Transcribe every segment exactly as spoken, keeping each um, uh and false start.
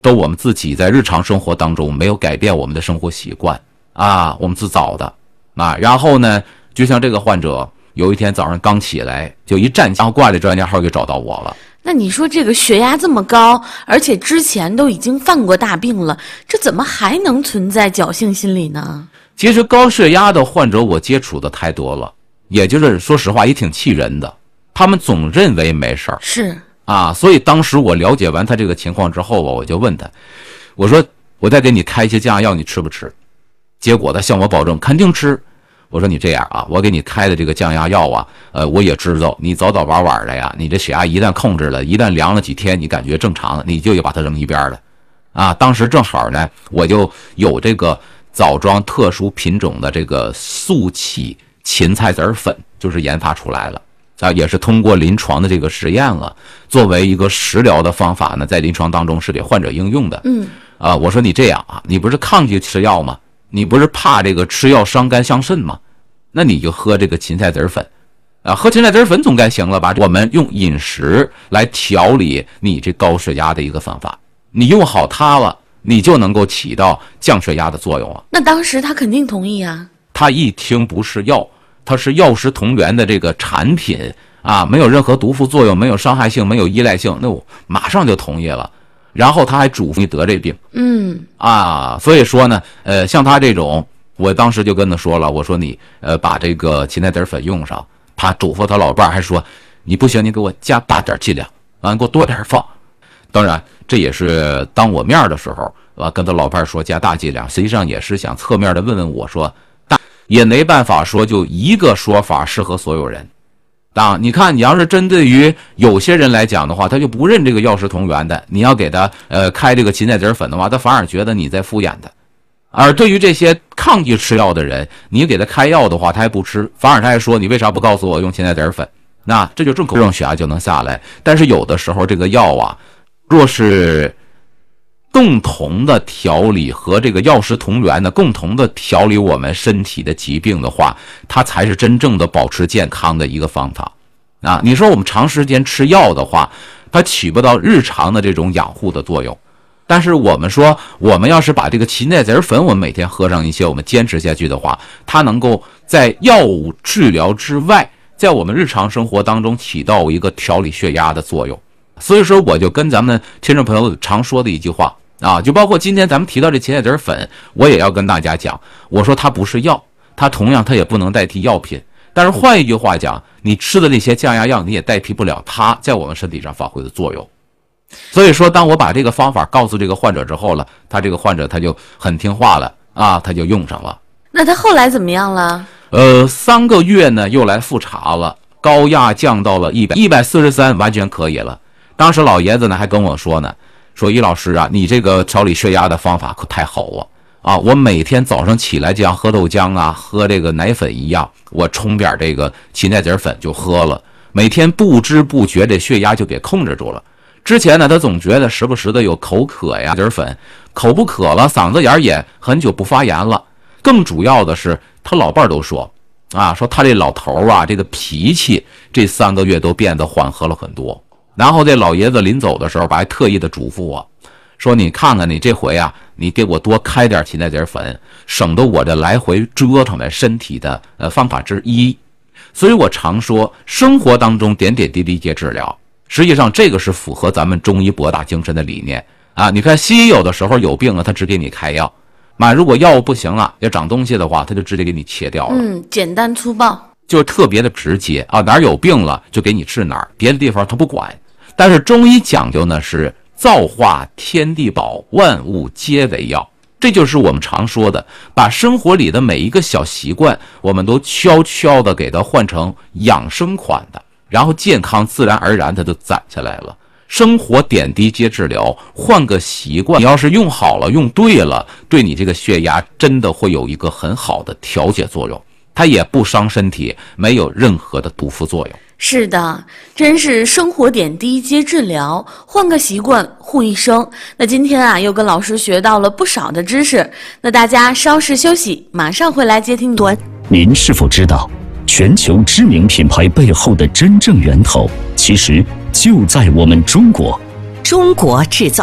都我们自己在日常生活当中没有改变我们的生活习惯啊，我们自找的啊。然后呢，就像这个患者有一天早上刚起来，就一站起，然后挂的专家号就找到我了。 那你说这个血压这么高，而且之前都已经犯过大病了，这怎么还能存在侥幸心理呢？ 其实高血压的患者我接触的太多了，也就是说实话也挺气人的，他们总认为没事儿。 是啊，所以当时我了解完他这个情况之后啊，我就问他，我说我再给你开一些降压药，你吃不吃？结果他向我保证肯定吃。我说你这样啊，我给你开的这个降压药啊，呃，我也知道你早早晚晚的呀，你这血压一旦控制了，一旦量了几天，你感觉正常了，你就要把它扔一边了。啊，当时正好呢，我就有这个枣庄特殊品种的这个速起芹菜籽粉，就是研发出来了。啊，也是通过临床的这个实验啊，作为一个食疗的方法呢，在临床当中是给患者应用的。 嗯， 啊，我说你这样啊，你不是抗拒吃药吗？你不是怕这个吃药伤肝伤肾吗？那你就喝这个芹菜籽粉，啊，喝芹菜籽粉总该行了吧？我们用饮食来调理你这高血压的一个方法，你用好它了，你就能够起到降血压的作用了。 那当时他肯定同意啊。 他一听不是药。它是药食同源的这个产品啊，没有任何毒副作用，没有伤害性，没有依赖性，那我马上就同意了。然后他还嘱咐你得这病， 嗯啊，所以说呢，呃，像他这种，我当时就跟他说了，我说你呃把这个芹菜籽粉用上。他嘱咐他老伴儿还说，你不行，你给我加大点剂量啊，给我多点放。当然，这也是当我面的时候，啊，跟他老伴儿说加大剂量，实际上也是想侧面的问问我说。也没办法说就一个说法适合所有人。啊，你看你要是针对于有些人来讲的话，他就不认这个药食同源的，你要给他呃开这个芹菜籽粉的话，他反而觉得你在敷衍他。而对于这些抗拒吃药的人，你给他开药的话他还不吃，反而他还说你为啥不告诉我用芹菜籽粉？那这就正口让血压就能下来。但是有的时候这个药啊，若是共同的调理和这个药食同源的共同的调理我们身体的疾病的话，它才是真正的保持健康的一个方法啊！你说我们长时间吃药的话，它起不到日常的这种养护的作用。但是我们说，我们要是把这个芹菜籽粉，我们每天喝上一些，我们坚持下去的话，它能够在药物治疗之外，在我们日常生活当中起到一个调理血压的作用。所以说，我就跟咱们听众朋友常说的一句话。啊，就包括今天咱们提到这芹菜籽粉，我也要跟大家讲，我说它不是药，它同样它也不能代替药品。但是换一句话讲，你吃的那些降压药，你也代替不了它在我们身体上发挥的作用。所以说，当我把这个方法告诉这个患者之后了，他这个患者他就很听话了啊，他就用上了。 那他后来怎么样了？ 呃，三个月呢，又来复查了，高压降到了一百一百四十三，完全可以了。当时老爷子呢还跟我说呢。说于老师啊，你这个调理血压的方法可太好了啊！我每天早上起来就像喝豆浆啊、喝这个奶粉一样，我冲点这个芹菜籽粉就喝了，每天不知不觉这血压就给控制住了。之前呢，他总觉得时不时的有口渴呀，籽粉口不渴了，嗓子眼也很久不发炎了。更主要的是，他老伴都说啊，说他这老头啊，这个脾气这三个月都变得缓和了很多。然后这老爷子临走的时候，还特意的嘱咐我说，你看看你这回啊，你给我多开点芹菜籽粉，省得我这来回折腾的身体的呃方法之一。所以我常说，生活当中点点滴滴皆治疗，实际上这个是符合咱们中医博大精深的理念啊。你看西医有的时候有病了，他只给你开药，嘛如果药物不行了，要长东西的话，他就直接给你切掉了。 嗯，简单粗暴， 就是特别的直接啊，哪儿有病了就给你治哪儿，别的地方他不管。但是中医讲究呢是造化天地宝，万物皆为药，这就是我们常说的，把生活里的每一个小习惯，我们都悄悄的给它换成养生款的，然后健康自然而然它就攒下来了。生活点滴皆治疗，换个习惯，你要是用好了用对了，对你这个血压真的会有一个很好的调节作用，它也不伤身体，没有任何的毒副作用。 是的，真是生活点滴皆治疗，换个习惯护一生。那今天啊，又跟老师学到了不少的知识。那大家稍事休息，马上回来接听端。 您是否知道，全球知名品牌背后的真正源头，其实就在我们中国。 中国制造，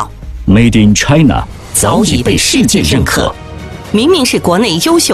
Made in China 早已被世界认可。 明明是国内优秀